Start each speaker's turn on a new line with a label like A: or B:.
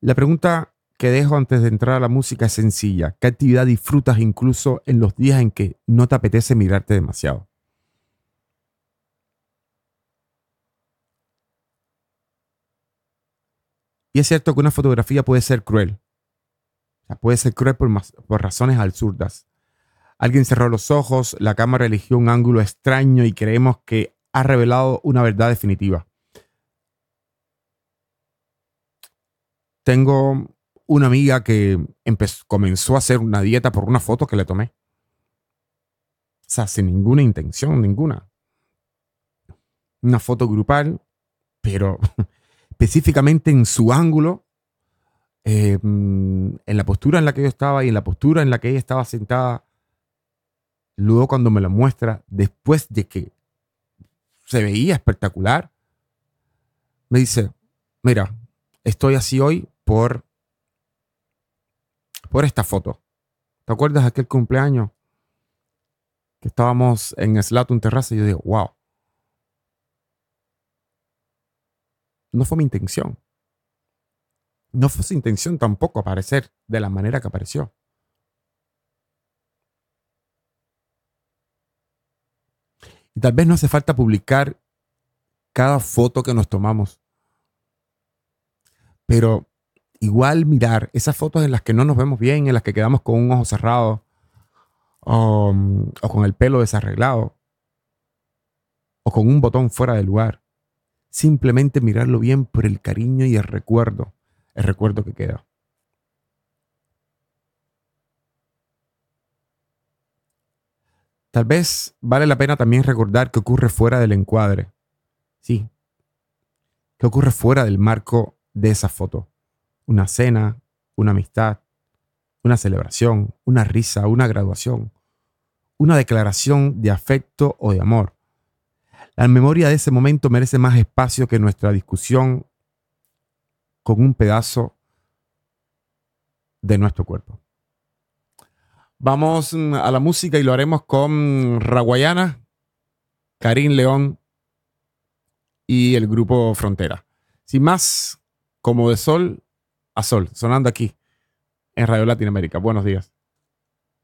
A: La pregunta que dejo antes de entrar a la música es sencilla. ¿Qué actividad disfrutas incluso en los días en que no te apetece mirarte demasiado? Y es cierto que una fotografía puede ser cruel. O sea, puede ser cruel por razones absurdas. Alguien cerró los ojos, la cámara eligió un ángulo extraño y creemos que ha revelado una verdad definitiva. Tengo una amiga que comenzó a hacer una dieta por una foto que le tomé. O sea, sin ninguna intención, ninguna. Una foto grupal, pero específicamente en su ángulo, en la postura en la que yo estaba y en la postura en la que ella estaba sentada. Luego cuando me la muestra, después de que se veía espectacular, me dice, mira, estoy así hoy por esta foto. ¿Te acuerdas de aquel cumpleaños que estábamos en Slaton Terraza? Y yo digo, wow, no fue mi intención. No fue su intención tampoco aparecer de la manera que apareció. Y tal vez no hace falta publicar cada foto que nos tomamos. Pero igual mirar esas fotos en las que no nos vemos bien, en las que quedamos con un ojo cerrado o con el pelo desarreglado o con un botón fuera de lugar. Simplemente mirarlo bien por el cariño y el recuerdo que queda. Tal vez vale la pena también recordar qué ocurre fuera del encuadre. Sí, qué ocurre fuera del marco de esa foto. Una cena, una amistad, una celebración, una risa, una graduación, una declaración de afecto o de amor. La memoria de ese momento merece más espacio que nuestra discusión con un pedazo de nuestro cuerpo. Vamos a la música y lo haremos con Raguayana, Karim León y el grupo Frontera. Sin más, como de sol a sol, sonando aquí en Radio Latinoamérica. Buenos días.